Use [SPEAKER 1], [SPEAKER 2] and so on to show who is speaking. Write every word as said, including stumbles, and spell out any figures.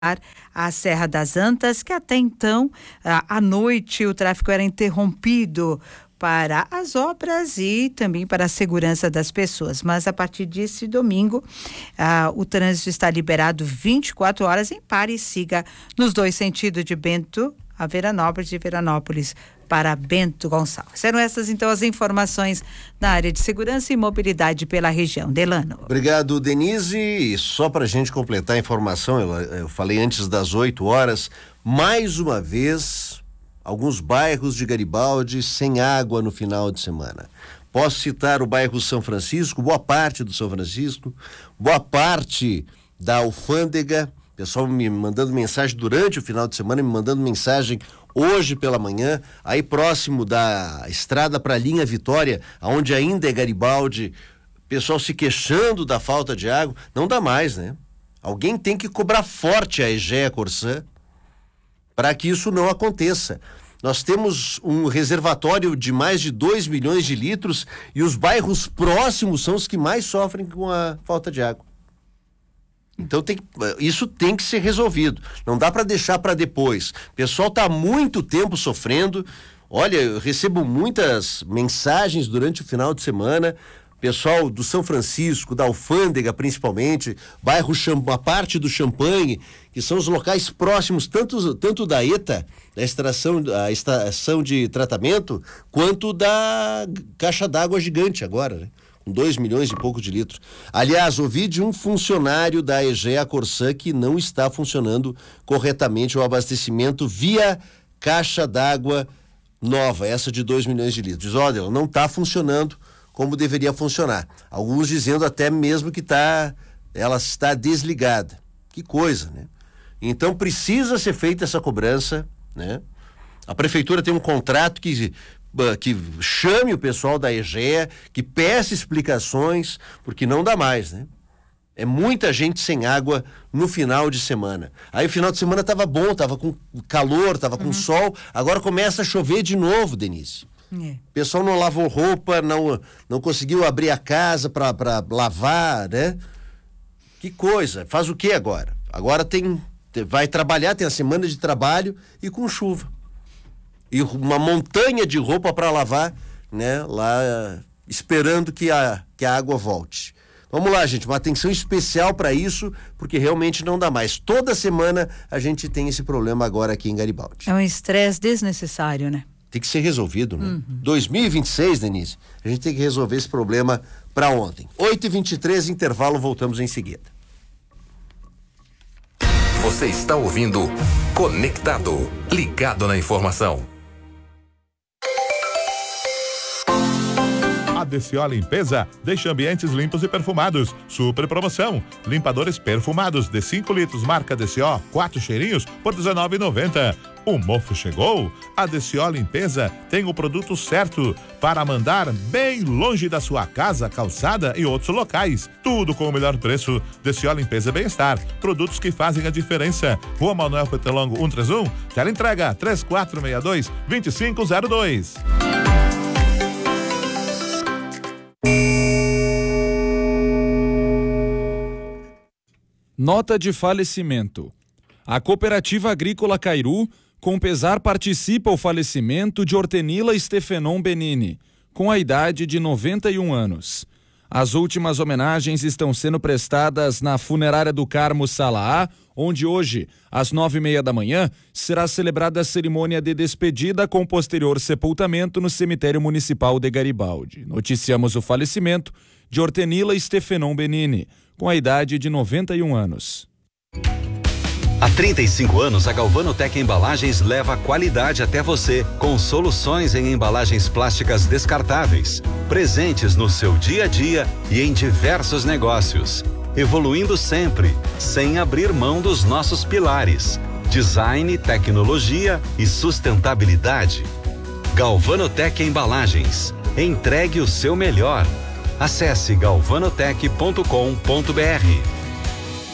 [SPEAKER 1] a Serra das Antas, que até então, à noite, o tráfego era interrompido para as obras e também para a segurança das pessoas. Mas a partir desse domingo, ah, o trânsito está liberado vinte e quatro horas em pare e siga nos dois sentidos de Bento a Veranópolis, de Veranópolis para Bento Gonçalves. Eram essas então as informações na área de segurança e mobilidade pela região. Delano.
[SPEAKER 2] Obrigado, Denise. E só para a gente completar a informação, eu, eu falei antes das oito horas, mais uma vez, alguns bairros de Garibaldi sem água no final de semana. Posso citar o bairro São Francisco, boa parte do São Francisco, boa parte da Alfândega, pessoal me mandando mensagem durante o final de semana, me mandando mensagem hoje pela manhã, aí próximo da estrada para a linha Vitória, onde ainda é Garibaldi, pessoal se queixando da falta de água. Não dá mais, né? Alguém tem que cobrar forte a Egea Corsã para que isso não aconteça. Nós temos um reservatório de mais de dois milhões de litros e os bairros próximos são os que mais sofrem com a falta de água. Então tem, isso tem que ser resolvido. Não dá para deixar para depois. O pessoal está há muito tempo sofrendo. Olha, eu recebo muitas mensagens durante o final de semana. Pessoal do São Francisco, da Alfândega principalmente, bairro, a parte do Champanhe, que são os locais próximos, tanto, tanto da ETA, da extração, a estação de tratamento, quanto da caixa d'água gigante agora, né? Com dois milhões e pouco de litros. Aliás, ouvi de um funcionário da Egea Corsã que não está funcionando corretamente o abastecimento via caixa d'água nova, essa de dois milhões de litros. Diz, olha, não está funcionando como deveria funcionar. Alguns dizendo até mesmo que tá, ela está desligada. Que coisa, né? Então precisa ser feita essa cobrança, né? A prefeitura tem um contrato que que chame o pessoal da Egea, que peça explicações, porque não dá mais, né? É muita gente sem água no final de semana. Aí o final de semana tava bom, tava com calor, tava com uhum. sol, agora começa a chover de novo, Denise. É. O pessoal não lavou roupa, não, não conseguiu abrir a casa para lavar, né? Que coisa, faz o que agora? Agora tem, vai trabalhar, tem a semana de trabalho e com chuva. E uma montanha de roupa para lavar, né? Lá esperando que a, que a água volte. Vamos lá, gente, uma atenção especial para isso, porque realmente não dá mais. Toda semana a gente tem esse problema agora aqui em Garibaldi.
[SPEAKER 1] É um estresse desnecessário, né?
[SPEAKER 2] Tem que ser resolvido, né? Uhum. dois mil e vinte e seis, Denise, a gente tem que resolver esse problema para ontem. oito e vinte e três, intervalo, voltamos em seguida.
[SPEAKER 3] Você está ouvindo Conectado, ligado na informação.
[SPEAKER 4] A D C O Limpeza deixa ambientes limpos e perfumados. Super promoção. Limpadores perfumados de cinco litros, marca D C O, quatro cheirinhos por dezenove reais e noventa centavos. O mofo chegou? A D C O Limpeza tem o produto certo para mandar bem longe da sua casa, calçada e outros locais. Tudo com o melhor preço. D C O Limpeza Bem-Estar. Produtos que fazem a diferença. Rua Manuel Petelongo cento e trinta e um. Tela entrega três quatro seis dois, dois cinco zero dois.
[SPEAKER 5] Nota de falecimento. A Cooperativa Agrícola Cairu, com pesar, participa o falecimento de Hortenila Stefenon Benini, com a idade de noventa e um anos. As últimas homenagens estão sendo prestadas na Funerária do Carmo Sala A, onde hoje, às nove e meia da manhã, será celebrada a cerimônia de despedida com posterior sepultamento no cemitério municipal de Garibaldi. Noticiamos o falecimento de Hortenila Stefenon Benini, com a idade de noventa e um anos.
[SPEAKER 6] Há trinta e cinco anos, a Galvanotec Embalagens leva a qualidade até você, com soluções em embalagens plásticas descartáveis, presentes no seu dia a dia e em diversos negócios, evoluindo sempre, sem abrir mão dos nossos pilares: design, tecnologia e sustentabilidade. Galvanotec Embalagens, entregue o seu melhor. Acesse galvanotec ponto com ponto br.